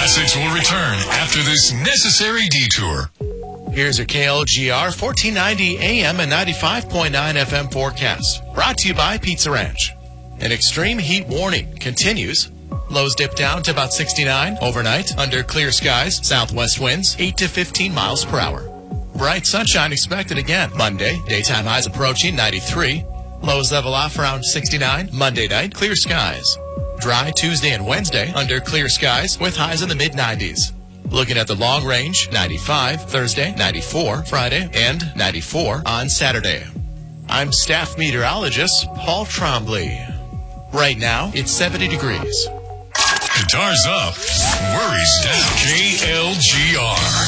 Classics will return after this necessary detour. Here's your KLGR 1490 AM and 95.9 FM forecast. Brought to you by Pizza Ranch. An extreme heat warning continues. Lows dip down to about 69 overnight under clear skies. Southwest winds 8 to 15 miles per hour. Bright sunshine expected again Monday. Daytime highs approaching 93. Lows level off around 69. Monday night, clear skies. Dry Tuesday and Wednesday under clear skies with highs in the mid-90s. Looking at the long range, 95 Thursday, 94 Friday, and 94 on Saturday. I'm staff meteorologist Paul Trombley. Right now, it's 70 degrees. Guitars up, worries down. KLGR.